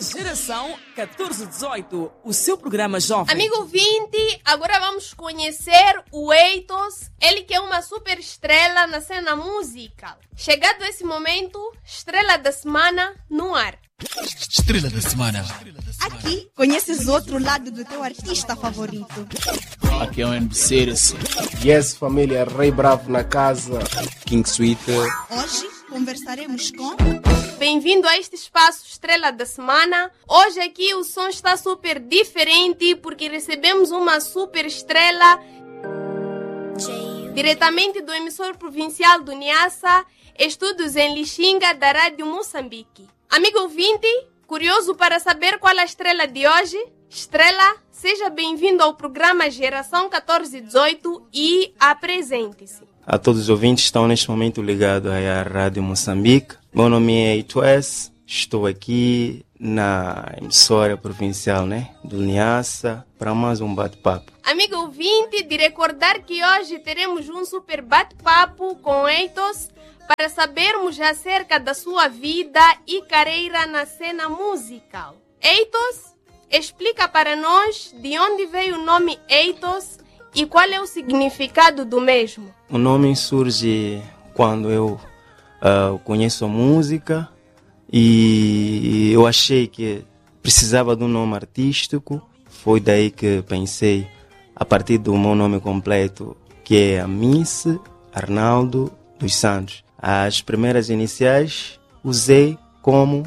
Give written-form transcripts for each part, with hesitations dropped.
Geração 14-18, o seu programa jovem. Amigo ouvinte, agora vamos conhecer o Eitos, ele que é uma super estrela na cena musical. Chegado esse momento, estrela da semana no ar. Estrela da semana. Aqui conheces outro lado do teu artista favorito. Aqui é o NBC. Yes, família, Rei Bravo na casa. King Sweet. Hoje conversaremos com... Bem-vindo a este espaço Estrela da Semana. Hoje aqui o som está super diferente porque recebemos uma super estrela diretamente do emissor provincial do Niassa, estúdios em Lixinga da Rádio Moçambique. Amigo ouvinte, curioso para saber qual é a estrela de hoje? Estrela, seja bem-vindo ao programa Geração 1418 e apresente-se. A todos os ouvintes que estão neste momento ligados à Rádio Moçambique. Meu nome é Itoes, estou aqui na emissora provincial, do Niassa, para mais um bate-papo. Amigo ouvinte, de recordar que hoje teremos um super bate-papo com Eitos para sabermos acerca da sua vida e carreira na cena musical. Eitos, explica para nós de onde veio o nome Eitos e qual é o significado do mesmo. O nome surge quando eu conheço a música e eu achei que precisava de um nome artístico. Foi daí que pensei, a partir do meu nome completo, que é Amice Arnaldo dos Santos. As primeiras iniciais usei como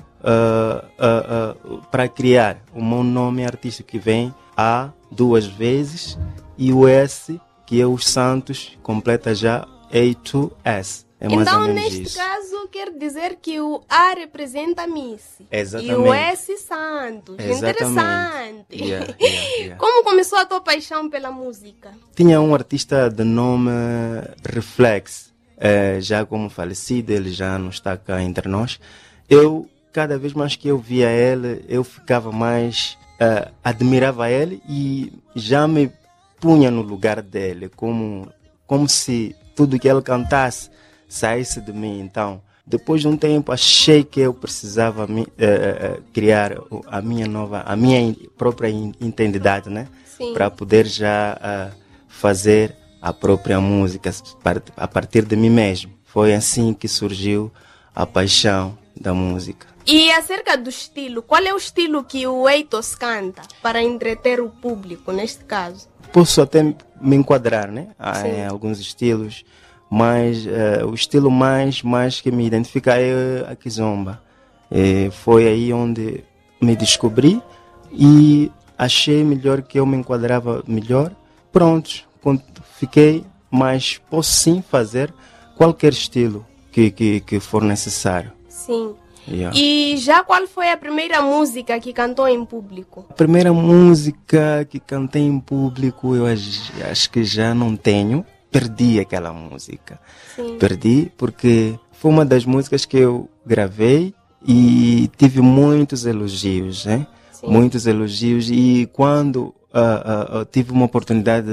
para criar o meu nome artístico, que vem A duas vezes e o S, que é os Santos, completa já A2S. É mais então, ou menos neste isso. caso, quer dizer que o A representa Miss. Exatamente. E o S Santos. Exatamente. Interessante. Yeah. Como começou a tua paixão pela música? Tinha um artista de nome Reflex, já como falecido, ele já não está cá entre nós. Cada vez mais que eu via ele, eu ficava mais... admirava ele e já me punha no lugar dele, como se tudo que ele cantasse saísse de mim. Então, depois de um tempo, achei que eu precisava criar a minha própria identidade, Sim. Para poder já fazer a própria música a partir de mim mesmo. Foi assim que surgiu a paixão da música. E acerca do estilo, qual é o estilo que o Eitos canta para entreter o público, neste caso? Posso até me enquadrar, em alguns estilos, mas o estilo mais que me identifica é a Kizomba. Foi aí onde me descobri e achei melhor que eu me enquadrava melhor. Pronto, fiquei, mas posso sim fazer qualquer estilo que for necessário. Sim. Yeah. E já qual foi a primeira música que cantou em público? A primeira música que cantei em público, eu acho que já não tenho. Perdi aquela música. Sim. Perdi porque foi uma das músicas que eu gravei e tive muitos elogios, Sim. Muitos elogios. E quando eu tive uma oportunidade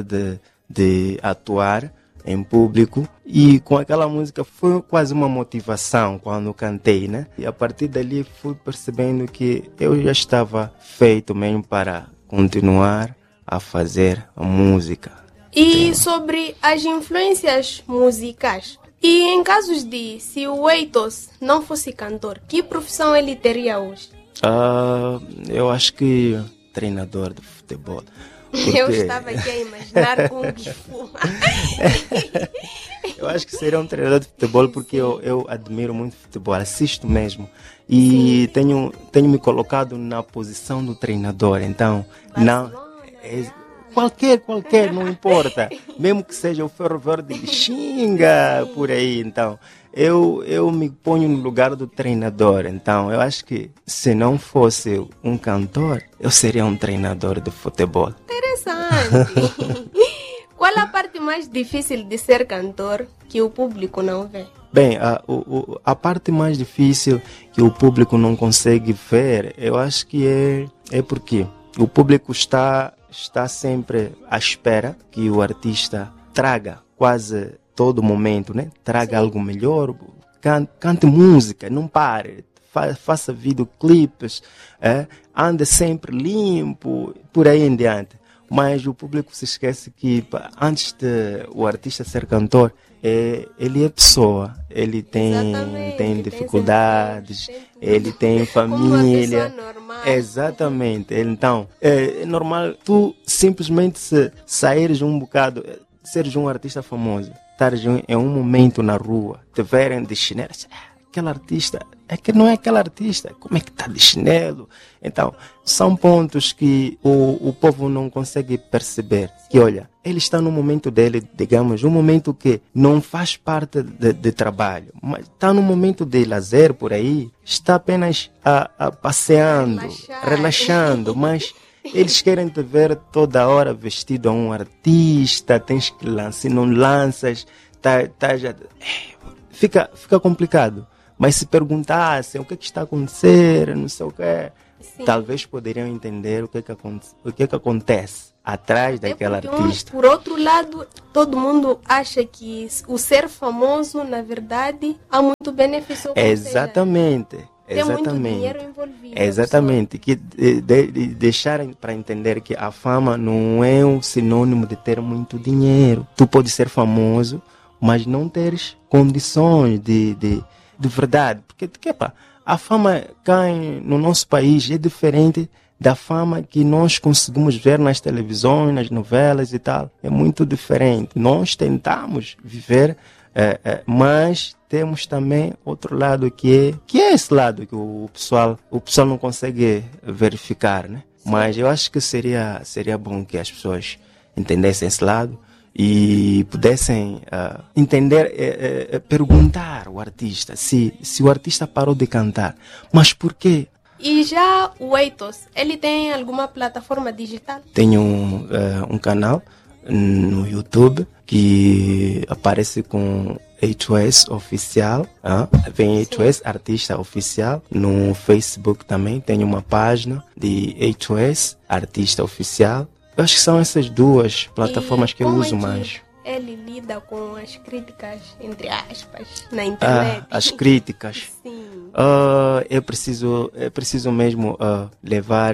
de atuar em público, e com aquela música foi quase uma motivação quando cantei, E a partir dali fui percebendo que eu já estava feito mesmo para continuar a fazer a música. E sobre as influências musicais? E em casos de se o Eitos não fosse cantor, que profissão ele teria hoje? Eu acho que treinador de futebol. Porque... Eu estava aqui a imaginar um Gifu. Eu acho que seria um treinador de futebol porque eu admiro muito futebol, assisto mesmo. E tenho me colocado na posição do treinador. Então, qualquer, não importa. Mesmo que seja o Ferro Verde de Xinga, por aí. Então, eu me ponho no lugar do treinador. Então, eu acho que se não fosse um cantor, eu seria um treinador de futebol. Interessante. Qual é a parte mais difícil de ser cantor que o público não vê? Bem, a parte mais difícil que o público não consegue ver, eu acho que é porque o público está sempre à espera que o artista traga todo momento, Traga algo melhor, cante música, não pare, faça videoclipes, ande sempre limpo, por aí em diante. Mas o público se esquece que antes de o artista ser cantor, ele é pessoa, ele tem dificuldades, ele tem família. Como uma pessoa normal. Exatamente. Então, é normal tu simplesmente saíres um bocado, seres um artista famoso, estares em um momento na rua, te verem de chinelo, aquele artista, é que não é aquele artista, como é que está de chinelo? Então, são pontos que o povo não consegue perceber, que olha, ele está no momento dele, digamos, um momento que não faz parte de trabalho, mas está no momento de lazer por aí, está apenas passeando, relaxando, mas eles querem te ver toda hora vestido a um artista, tens que lançar, não lanças, já fica complicado. Mas se perguntassem o que está a acontecer, não sei o que, talvez poderiam entender o que acontece atrás daquele artista. Por outro lado, todo mundo acha que o ser famoso, na verdade, há muito benefício. Exatamente. Tem muito dinheiro envolvido. Exatamente. Que deixarem para entender que a fama não é um sinônimo de ter muito dinheiro. Tu pode ser famoso, mas não teres condições de verdade. Porque a fama cá no nosso país é diferente da fama que nós conseguimos ver nas televisões, nas novelas e tal. É muito diferente. Nós tentamos viver, mas temos também outro lado que é esse lado que o pessoal não consegue verificar, né? Mas eu acho que seria bom que as pessoas entendessem esse lado e pudessem entender, perguntar ao artista se o artista parou de cantar, mas por quê? E já o Eitos, ele tem alguma plataforma digital? Tenho um canal no YouTube que aparece com H2S Oficial, vem H2S Artista Oficial. No Facebook também tenho uma página de H2S Artista Oficial. Eu acho que são essas duas plataformas que eu uso mais. Ele lida com as críticas, entre aspas, na internet? As críticas. Sim. É preciso mesmo levar,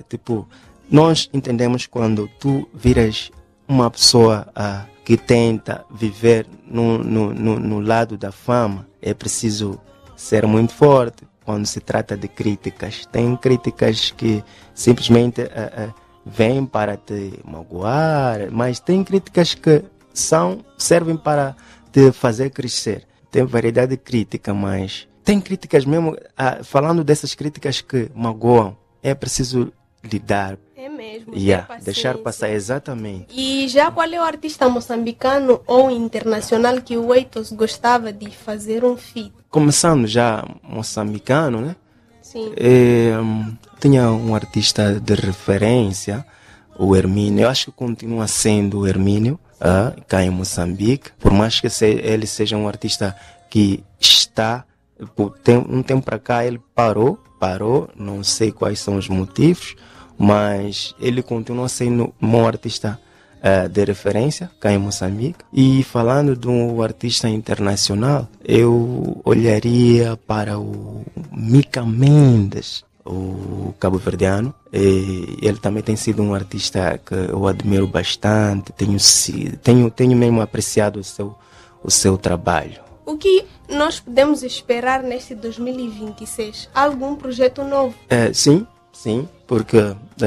nós entendemos quando tu viras uma pessoa que tenta viver no lado da fama, é preciso ser muito forte quando se trata de críticas. Tem críticas que simplesmente vêm para te magoar, mas tem críticas que servem para te fazer crescer. Tem variedade de crítica, mas tem críticas mesmo, falando dessas críticas que magoam, é preciso lidar. É mesmo. Deixar passar, exatamente. E já qual é o artista moçambicano ou internacional que o Eitos gostava de fazer um feat? Começando já moçambicano, né? Sim. Tinha um artista de referência, o Hermínio. Eu acho que continua sendo o Hermínio, cá em Moçambique. Por mais que ele seja um artista que está, um tempo para cá ele parou, não sei quais são os motivos, mas ele continua sendo um artista de referência cá em Moçambique. E falando de um artista internacional, eu olharia para o Mika Mendes, o cabo-verdiano. Ele também tem sido um artista que eu admiro bastante, tenho mesmo apreciado o seu trabalho. O que nós podemos esperar neste 2026? Algum projeto novo? Sim, porque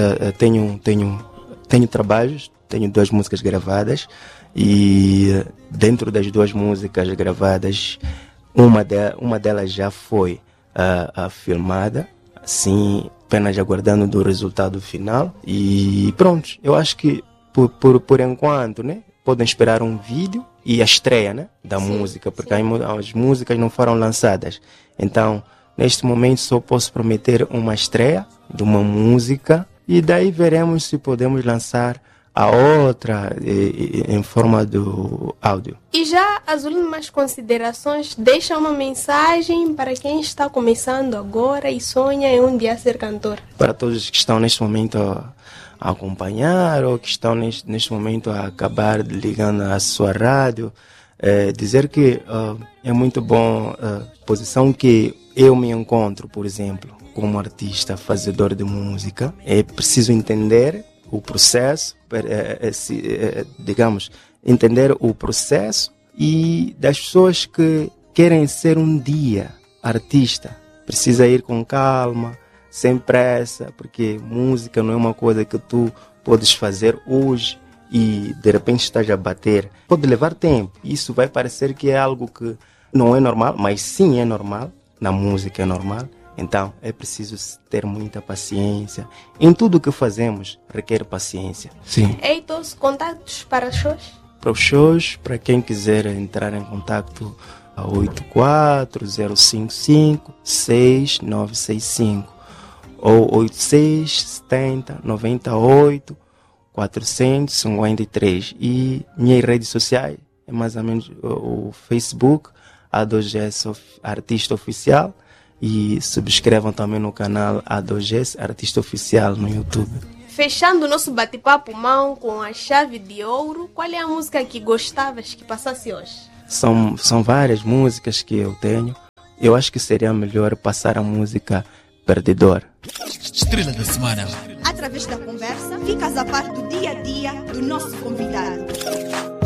tenho trabalhos, tenho 2 músicas gravadas e dentro das 2 músicas gravadas, uma delas já foi filmada, assim, apenas aguardando do resultado final. E pronto, eu acho que por enquanto, né, podem esperar um vídeo e a estreia, né, da música, porque as músicas não foram lançadas. Então, neste momento só posso prometer uma estreia de uma música e daí veremos se podemos lançar a outra em forma do áudio. E já as últimas considerações, deixa uma mensagem para quem está começando agora e sonha em um dia ser cantor. Para todos que estão neste momento a acompanhar ou que estão neste momento a acabar ligando a sua rádio, dizer que é muito bom a posição que eu me encontro, por exemplo, como artista fazedor de música, é preciso entender o processo, digamos, entender o processo e das pessoas que querem ser um dia artista. Precisa ir com calma, sem pressa, porque música não é uma coisa que tu podes fazer hoje e de repente estás a bater. Pode levar tempo. Isso vai parecer que é algo que não é normal, mas sim é normal. Na música é normal. Então é preciso ter muita paciência. Em tudo o que fazemos requer paciência. Sim. Eitos, contatos para shows? Para os shows, para quem quiser entrar em contato, 84-055-6965 ou 86-70-98-453. E minhas redes sociais é mais ou menos o Facebook, A2S Artista Oficial, e subscrevam também no canal A2S Artista Oficial no YouTube. Fechando o nosso bate-papo, mão, com a chave de ouro, qual é a música que gostavas que passasse hoje? São várias músicas que eu tenho. Eu acho que seria melhor passar a música Perdedor. Estrela da semana. Através da conversa, ficas a par do dia a dia do nosso convidado.